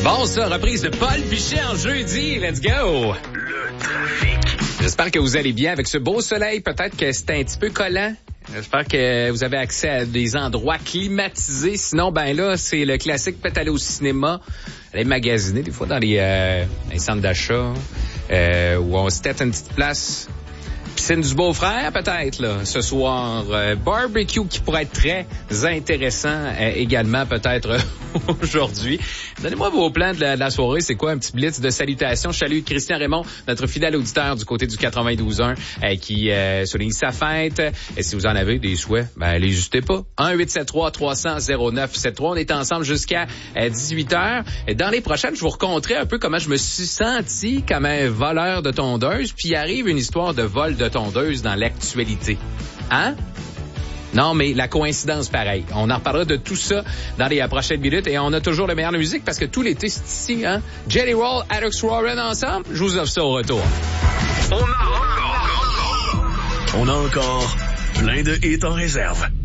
Bon, ça, reprise de Paul Pichet en jeudi. Let's go! Le trafic. J'espère que vous allez bien avec ce beau soleil. Peut-être que c'est un petit peu collant. J'espère que vous avez accès à des endroits climatisés. Sinon, ben là, c'est le classique. Peut-être aller au cinéma, aller magasiner des fois dans les centres d'achat où on se tête une petite place. Piscine du beau-frère, peut-être, là, ce soir. Barbecue qui pourrait être très intéressant également, peut-être, aujourd'hui. Donnez-moi vos plans de la soirée. C'est quoi un petit blitz de salutations? Je salue Christian Raymond, notre fidèle auditeur du côté du 92.1 qui souligne sa fête. Et si vous en avez des souhaits, ben, n'hésitez pas. 1-873-300-0973. On est ensemble jusqu'à 18h. Et dans les prochaines, je vous raconterai un peu comment je me suis senti comme un voleur de tondeuse. Puis il arrive une histoire de vol de tondeuse dans l'actualité. Hein? Non, mais la coïncidence, pareil. On en reparlera de tout ça dans les prochaines minutes. Et on a toujours le meilleur de musique parce que tout l'été, c'est ici, hein? Jelly Roll, Alex Warren ensemble. Je vous offre ça au retour. On a encore plein de hits en réserve.